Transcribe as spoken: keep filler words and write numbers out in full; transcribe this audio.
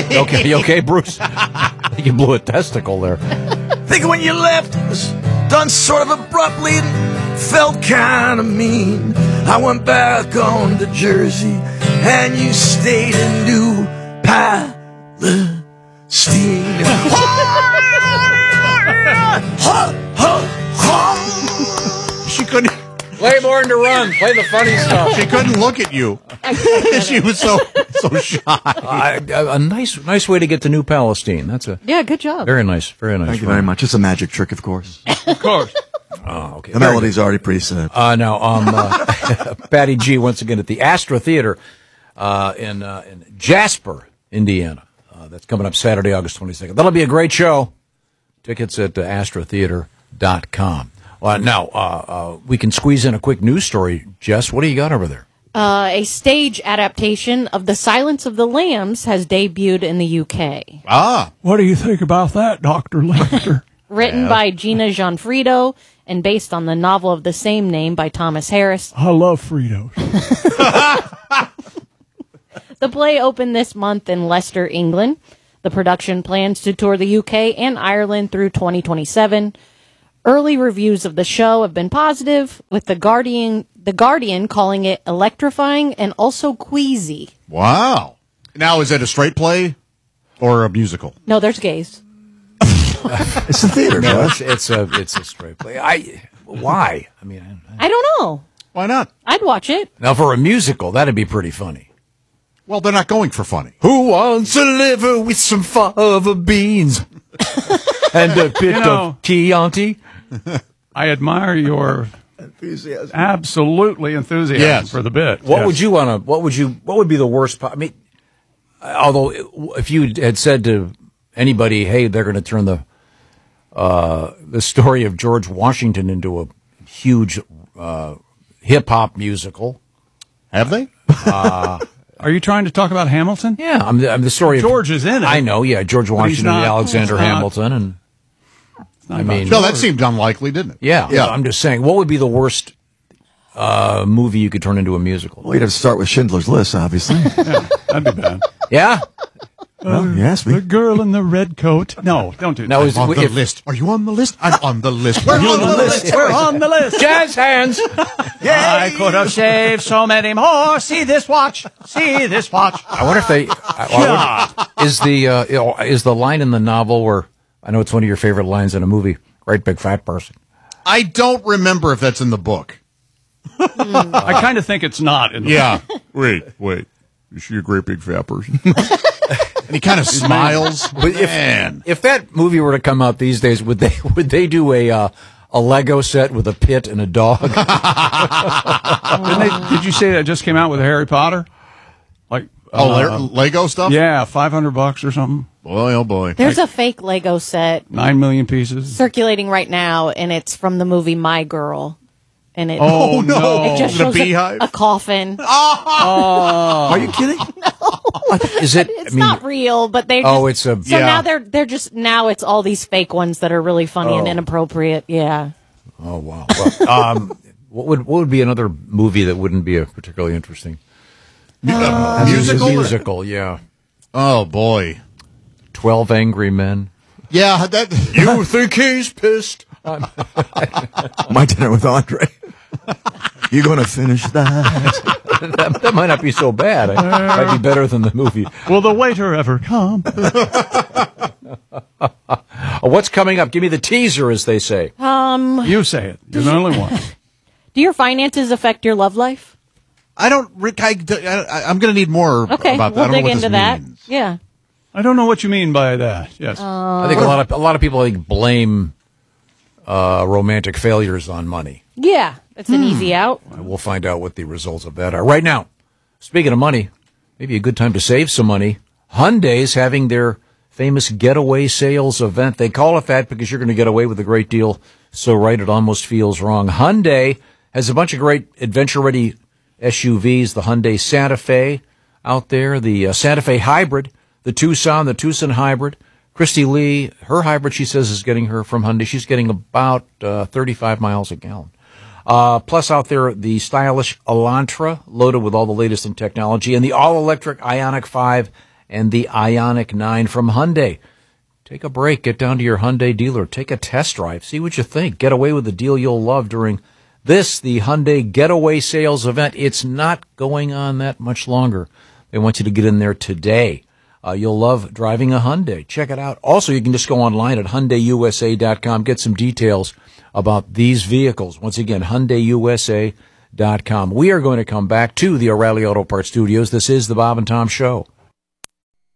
You okay, you okay, Bruce? You blew a testicle there. Think when you left, it was done sort of abruptly and felt kind of mean. I went back on to Jersey, and you stayed in New Palestine. She couldn't. Play Born to Run. Play the funny stuff. She couldn't look at you. She was so so shy. Uh, a, a nice nice way to get to New Palestine. That's a Yeah, good job. very nice, very nice. Thank you run. very much. It's a magic trick, of course. Of course. Oh, okay. The melody's already preset. Uh, now, um, uh, Patty G once again at the Astra Theater uh, in uh, in Jasper, Indiana. Uh, that's coming up Saturday, August twenty-second. That'll be a great show. Tickets at uh, astra theater dot com. Well, now, uh, uh, we can squeeze in a quick news story. Jess, what do you got over there? Uh, a stage adaptation of The Silence of the Lambs has debuted in the U K. Ah, What do you think about that, Doctor Lecter? Written by Gina Gianfrido and based on the novel of the same name by Thomas Harris. I love Fritos. The play opened this month in Leicester, England. The production plans to tour the U K and Ireland through twenty twenty-seven. Early reviews of the show have been positive, with the Guardian the Guardian calling it electrifying and also queasy. wow. Now, is it a straight play or a musical? No, there's gays. It's a theater, No, no? it's, it's a it's a straight play. I why? I mean, I, I don't know. Why not? I'd watch it. now for a musical, that'd be pretty funny. Well, they're not going for funny. Who wants a liver with some fava beans and a bit You know- of Chianti? I admire your Enthusiasm. absolutely enthusiasm Yes. for the bit. What Yes. would you want to? What would you? What would be the worst? po- I mean, although if you had said to anybody, "Hey, they're going to turn the uh, the story of George Washington into a huge uh, hip hop musical," Have they? Are you trying to talk about Hamilton? yeah, I'm the, I'm the story. George of, is in it. I know, yeah, George he's Washington not- and Alexander he's not- Hamilton, and I mean, No, that seemed unlikely, didn't it? yeah, Yeah. I'm just saying, what would be the worst uh, movie you could turn into a musical? Well, you'd have to start with Schindler's List, obviously. Yeah, that'd be bad. Yeah, Well, you asked The me. girl in the red coat. No, don't do that. no, is, On the if, list. Are you on the list? I'm on the list. We're on the list. We're on the list. jazz hands. I could have saved so many more. See this watch. See this watch. I wonder if they I, I wonder, is the uh, you know, is the line in the novel where I know it's one of your favorite lines in a movie, great big fat person. I don't remember if that's in the book. I kind of think it's not. In the Yeah. wait, wait. Is she a great big fat person? And he kind of smiles. But if Man. if that movie were to come out these days, would they would they do a uh, a Lego set with a pit and a dog? Didn't they, did you say that just came out with Harry Potter? Like Oh, uh, Le- Lego stuff? yeah, five hundred bucks or something. Boy, oh boy. There's a fake Lego set Nine million pieces. circulating right now, and it's from the movie My Girl. And it, Oh, no. it just The shows a, beehive? a coffin. Are you kidding? Is it? It's I mean, not real, but they. Oh, just, it's a- So yeah. now they're they're just now it's all these fake ones that are really funny and inappropriate. Yeah. oh wow. Well, um, what would what would be another movie that wouldn't be a particularly interesting Uh, musical? musical? Yeah, Oh boy. Twelve Angry Men. Yeah, that. You think he's pissed? My Dinner with Andre. You gonna finish that? that, that might not be so bad. It might be better than the movie. Will the waiter ever come? Uh, what's coming up? Give me the teaser, as they say. You say it. You're the only one. Do your finances affect your love life? I don't. Rick, I, I, I'm going to need more Okay, about that. we'll I don't dig know what into this that. means. Yeah. I don't know what you mean by that. Yes. I think a lot of a lot of people I think blame uh, romantic failures on money. Yeah. It's an easy out. We'll find out what the results of that are. Right now, speaking of money, maybe a good time to save some money. Hyundai's having their famous getaway sales event. They call it that because you're going to get away with a great deal. So right, it almost feels wrong. Hyundai has a bunch of great adventure-ready S U Vs. The Hyundai Santa Fe out there, the uh, Santa Fe Hybrid, the Tucson, the Tucson Hybrid. Christy Lee, her hybrid, she says, is getting her from Hyundai. She's getting about uh, thirty-five miles a gallon. Uh, plus out there, the stylish Elantra, loaded with all the latest in technology, and the all-electric Ioniq five and the Ioniq nine from Hyundai. Take a break, get down to your Hyundai dealer, take a test drive, see what you think. Get away with a deal you'll love during this, the Hyundai Getaway Sales event. It's not going on that much longer. They want you to get in there today. Uh, you'll love driving a Hyundai. Check it out. Also, you can just go online at Hyundai U S A dot com, get some details about these vehicles. Once again, Hyundai U S A dot com. We are going to come back to the O'Reilly Auto Parts Studios. This is the Bob and Tom Show.